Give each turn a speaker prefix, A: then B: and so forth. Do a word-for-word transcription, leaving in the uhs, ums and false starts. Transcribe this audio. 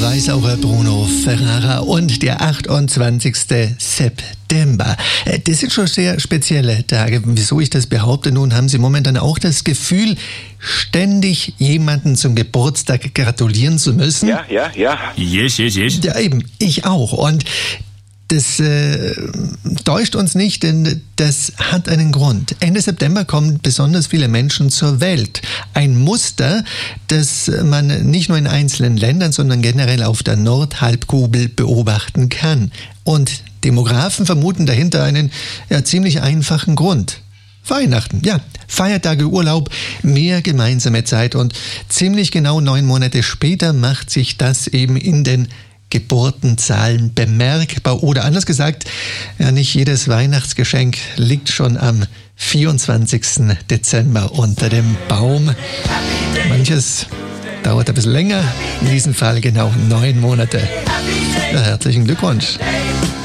A: Weißauer Bruno Ferrara und der achtundzwanzigste September. Das sind schon sehr spezielle Tage. Wieso ich das behaupte? Nun haben Sie momentan auch das Gefühl, ständig jemanden zum Geburtstag gratulieren zu müssen?
B: Ja, ja, ja.
C: Yes, yes, yes.
A: Ja, eben. Ich auch. Und das äh, täuscht uns nicht, denn das hat einen Grund. Ende September kommen besonders viele Menschen zur Welt. Ein Muster, das man nicht nur in einzelnen Ländern, sondern generell auf der Nordhalbkugel beobachten kann. Und Demografen vermuten dahinter einen ja, ziemlich einfachen Grund. Weihnachten, ja, Feiertage, Urlaub, mehr gemeinsame Zeit und ziemlich genau neun Monate später macht sich das eben in den Geburtenzahlen bemerkbar. Oder anders gesagt, ja, nicht jedes Weihnachtsgeschenk liegt schon am vierundzwanzigsten Dezember unter dem Baum. Manches dauert ein bisschen länger, in diesem Fall genau neun Monate. Ja, herzlichen Glückwunsch.